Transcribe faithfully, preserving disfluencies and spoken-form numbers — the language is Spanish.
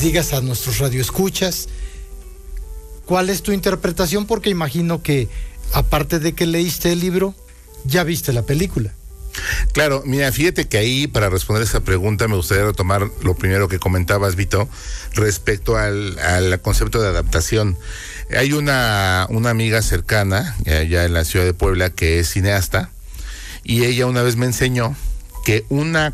digas a nuestros radioescuchas cuál es tu interpretación, porque imagino que aparte de que leíste el libro, ya viste la película. Claro, mira, fíjate que ahí, para responder esa pregunta, me gustaría retomar lo primero que comentabas, Vito, respecto al, al concepto de adaptación. Hay una, una amiga cercana, allá en la ciudad de Puebla, que es cineasta, y ella una vez me enseñó que una